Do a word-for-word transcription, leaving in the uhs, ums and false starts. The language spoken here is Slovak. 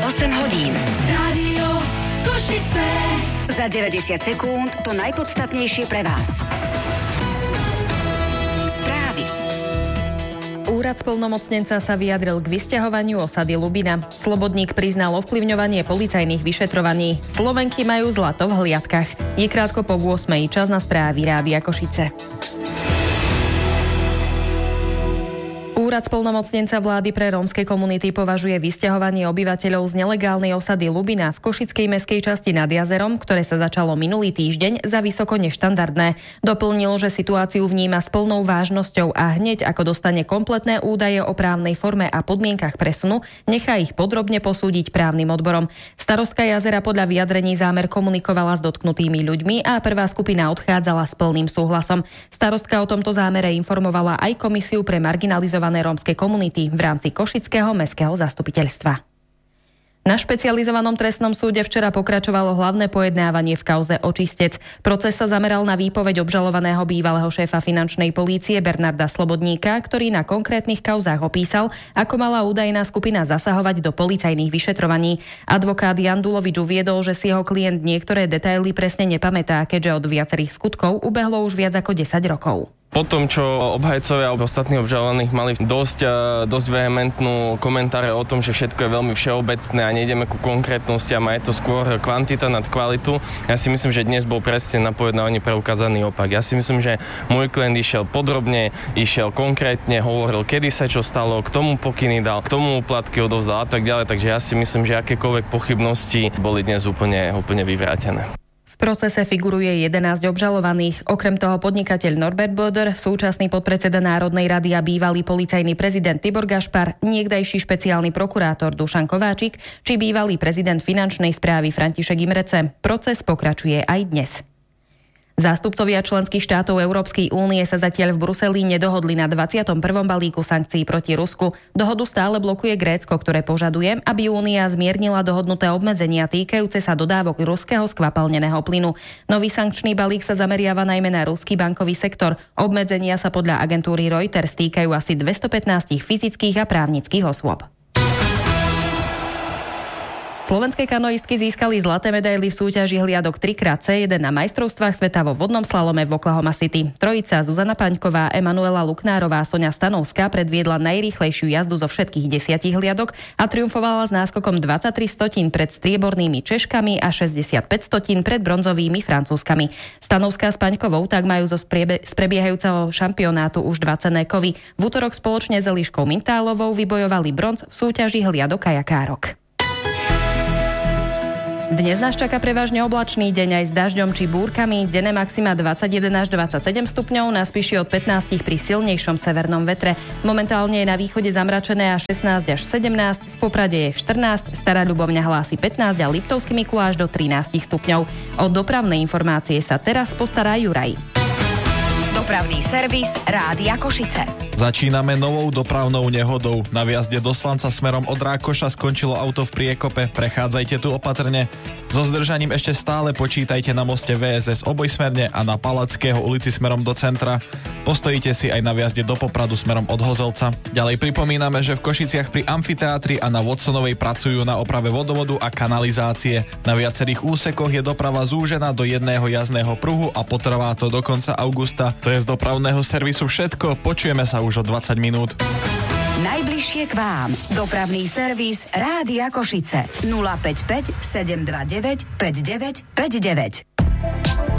osem hodín. Rádio Košice. Za deväťdesiat sekúnd to najpodstatnejšie pre vás. Správy. Úrad splnomocnenca sa vyjadril k vysťahovaniu osady Lubina. Slobodník priznal ovplyvňovanie policajných vyšetrovaní. Slovenky majú zlato v hliadkach. Je krátko po ôsmej, čas na správy Rádia Košice. Úrad splnomocnenca vlády pre rómske komunity považuje vysťahovanie obyvateľov z nelegálnej osady Lubina v košickej mestskej časti nad jazerom, ktoré sa začalo minulý týždeň, za vysoko neštandardné. Doplnil, že situáciu vníma s plnou vážnosťou a hneď ako dostane kompletné údaje o právnej forme a podmienkach presunu, nechá ich podrobne posúdiť právnym odborom. Starostka jazera podľa vyjadrení zámer komunikovala s dotknutými ľuďmi a prvá skupina odchádzala s plným súhlasom. Starostka o tomto zámere informovala aj komisiu pre marginalizované rómske komunity v rámci Košického mestského zastupiteľstva. Na špecializovanom trestnom súde včera pokračovalo hlavné pojednávanie v kauze Očistec. Proces sa zameral na výpoveď obžalovaného bývalého šéfa finančnej polície Bernarda Slobodníka, ktorý na konkrétnych kauzách opísal, ako mala údajná skupina zasahovať do policajných vyšetrovaní. Advokát Jan Dulovič uviedol, že si jeho klient niektoré detaily presne nepamätá, keďže od viacerých skutkov ubehlo už viac ako desať rokov. Po tom, čo obhajcovia a ostatných obžalovaných mali dosť, dosť vehementnú komentáre o tom, že všetko je veľmi všeobecné a nejdeme ku konkrétnostiam a je to skôr kvantita nad kvalitu, ja si myslím, že dnes bol presne na pojednávaní preukázaný opak. Ja si myslím, že môj klient išiel podrobne, išiel konkrétne, hovoril, kedy sa čo stalo, k tomu pokyny dal, k tomu úplatky odovzdal a tak ďalej, takže ja si myslím, že akékoľvek pochybnosti boli dnes úplne, úplne vyvrátené. V procese figuruje jedenásť obžalovaných. Okrem toho podnikateľ Norbert Böder, súčasný podpredseda Národnej rady a bývalý policajný prezident Tibor Gašpar, niekdajší špeciálny prokurátor Dušan Kováčik či bývalý prezident finančnej správy František Imrece. Proces pokračuje aj dnes. Zástupcovia členských štátov Európskej únie sa zatiaľ v Bruseli nedohodli na dvadsiatom prvom balíku sankcií proti Rusku. Dohodu stále blokuje Grécko, ktoré požaduje, aby únia zmiernila dohodnuté obmedzenia týkajúce sa dodávok ruského skvapalneného plynu. Nový sankčný balík sa zameriava najmä na ruský bankový sektor. Obmedzenia sa podľa agentúry Reuters týkajú asi dvestopätnásť fyzických a právnických osôb. Slovenské kanoistky získali zlaté medaily v súťaži hliadok tri krát cé jeden na majstrovstvách sveta vo vodnom slalome v Oklahoma City. Trojica Zuzana Paňková, Emanuela Luknárová a Soňa Stanovská predviedla najrýchlejšiu jazdu zo všetkých desiatich hliadok a triumfovala s náskokom dvadsaťtri stotín pred striebornými Češkami a šesťdesiatpäť stotín pred bronzovými Francúzskami. Stanovská s Paňkovou tak majú zo spriebe- z prebiehajúceho šampionátu už dva cenné kovy. V útorok spoločne s Eliškou Mintálovou vybojovali bronz v súťaži hliadok kajakárok. Dnes nás čaká prevažne oblačný deň aj s dažďom či búrkami. Denné maxima dvadsaťjeden až dvadsaťsedem stupňov, na spíši od pätnásť pri silnejšom severnom vetre. Momentálne je na východe zamračené až šestnásť až sedemnásť, v Poprade je štrnásť, Stará Ľubovňa hlási pätnásť a Liptovský Mikuláš do trinásť stupňov. O dopravné informácie sa teraz postará Juraj. Dopravný servis Rádia Košice. Začíname novou dopravnou nehodou. Na viazde do Slanca smerom od Rákoša skončilo auto v priekope. Prechádzajte tu opatrne. So zdržaním ešte stále počítajte na moste vé es es obojsmerne a na Palackého ulici smerom do centra. Postojíte si aj na viazde do Popradu smerom od Hozelca. Ďalej pripomíname, že v Košiciach pri amfiteátri a na Watsonovej pracujú na oprave vodovodu a kanalizácie. Na viacerých úsekoch je doprava zúžená do jedného jazdného pruhu a potrvá to do konca augusta. To je z dopravného servisu všetko. Počujeme sa už o dvadsať minút. Najbližšie k vám. Dopravný servis Rádia Košice. nula päť päť sedem dva deväť päť deväť päť deväť.